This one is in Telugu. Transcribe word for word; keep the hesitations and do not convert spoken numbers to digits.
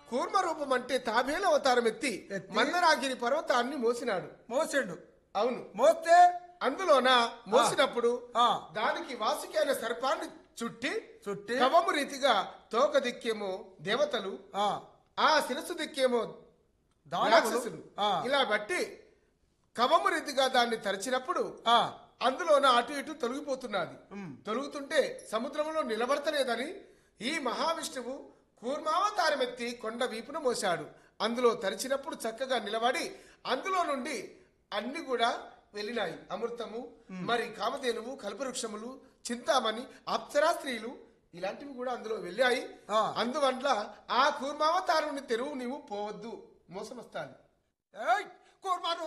కూర్మ రూపం అంటే తాబేల అవతారం ఎత్తి ఎత్తి మందరాగిరి పర్వతాన్ని మోసినాడు. మోసిండు. అవును. మోస్తే అందులోన మోసినప్పుడు ఆ. దానికి వాసుకి అయిన సర్పాన్ని చుట్టి చుట్టి కవము రీతిగా తోక దిక్కేమో దేవతలు, ఆ ఆ శిరస్సు దిక్కేమో దానవులు. రాక్షసులు. ఆ. ఇలా బట్టి కవము రీతిగా దాన్ని తరిచినప్పుడు ఆ అందులోన అటు ఇటు తొలగిపోతున్నది. ఉమ్. తొలుగుతుంటే సముద్రంలో నిలబడతలేదని ఈ మహావిష్ణువు కూర్మావతారం ఎత్తి కొండ వీపును మోశాడు. అందులో తరిచినప్పుడు చక్కగా నిలబడి అందులో నుండి అన్ని కూడా వెళ్ళినాయి. అమృతము, మరి కామధేనువు, కల్పవృక్షములు, చింతామణి, అప్సరా స్త్రీలు ఇలాంటివి కూడా అందులో వెళ్ళాయి. ఆ. అందువల్ల ఆ కూర్మావతారుని తెరువు నీవు పోవద్దు, మోసం వస్తాను. ఏయ్ కూర్మాను